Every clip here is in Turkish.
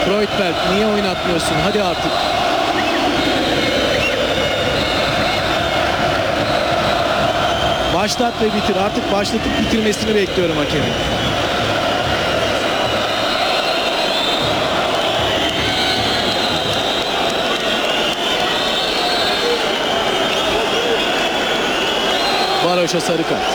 Breutberg niye oynatmıyorsun? Hadi artık. Başlat ve bitir. Artık başlatıp bitirmesini bekliyorum hakemin. Baroş'a sarı kart.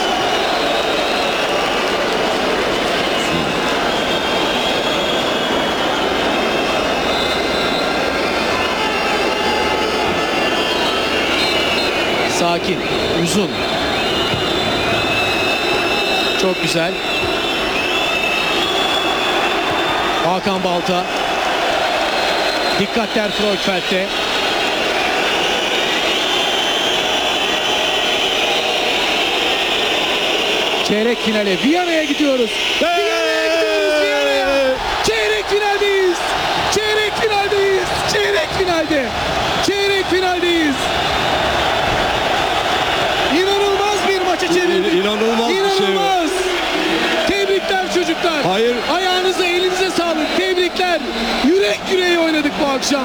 Sakin, uzun. Çok güzel. Hakan Balta. Dikkatler Freudfeld'de. Çeyrek finale Viyana'ya gidiyoruz. Viyana'ya. Çeyrek finaldeyiz. Çeyrek finaldeyiz. Çeyrek finalde. Çeyrek finaldeyiz. İnanılmaz bir maçı çevirdik. İnanılmaz. İnanılmaz. Tebrikler çocuklar. Hayır. Ayağınıza, elinize sağlık. Tebrikler. Yürek yüreğe oynadık bu akşam.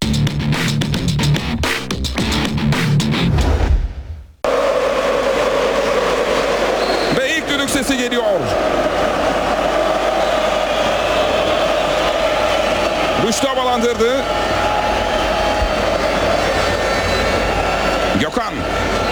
Ve ilk düdük sesi geliyor. Rüştü havalandırdı.